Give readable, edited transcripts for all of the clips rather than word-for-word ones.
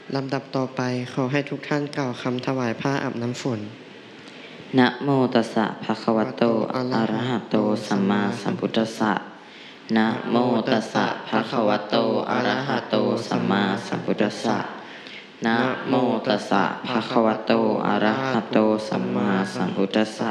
ลำดับต่อไปขอให้ทุกท่านกล่าวคำถวายผ้าอาบน้ำฝนนะโมตัสสะภะคะวะโตอะระหะโตสัมมาสัมพุทธัสสะนะโมตัสสะภะคะวะโตอะระหะโตสัมมาสัมพุทธัสสะนะโมตัสสะภะคะวะโตอะระหะโตสัมมาสัมพุทธัสสะ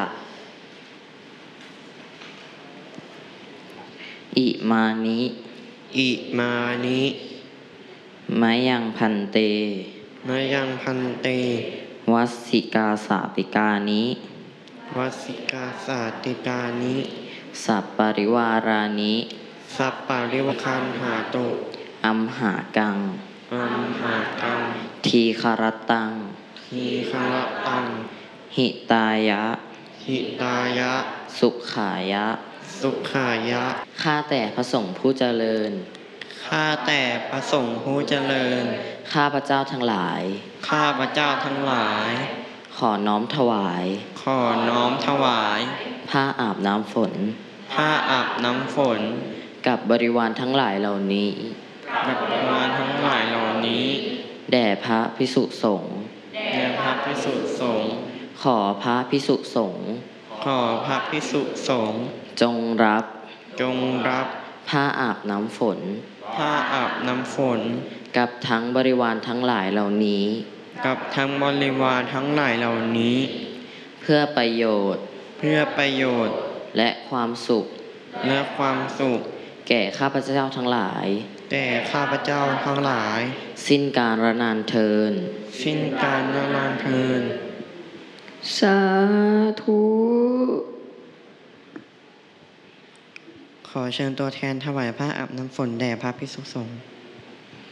อิมานิอิมานิมะยังพันเตมะยังพันเตวัสสิกาสาติกานิวัสสิกาสาติกานิสัปปะริวารานิสัปปะริวคันหาตุอัมหากังอัมหากังทีคารตังทีฆรตังหิตายะหิตายะสุขายะสุขายะข้าแต่พระสงฆ์ผู้เจริญข้าแต่พระสงฆ์ผู้เจริญข้าพระเจ้าทั้งหลายข้าพระเจ้าทั้งหลายขอน้อมถวายขอน้อมถวายผ้าอาบน้ำฝนผ้าอาบน้ำฝนกับบริวารทั้งหลายเหล่านี้กับบริวารทั้งหลายเหล่านี้แด่พระภิกษุสงฆ์แด่พระภิกษุสงฆ์ขอพระภิกษุสงฆ์ขอพระภิกษุสงฆ์จงรับผ้าอาบน้ำฝนผ้าอาบน้ำฝนกับทั้งบริวารทั้งหลายเหล่านี้กับทั้งบริวารทั้งหลายเหล่านี้เพื่อประโยชน์และความสุขแก่ข้าพเจ้าทั้งหลายสิ้นกาลนานเทินสาธุขอเชิญตัวแทนถวายผ้าอาบน้ำฝนแด่พระภิกษุสงฆ์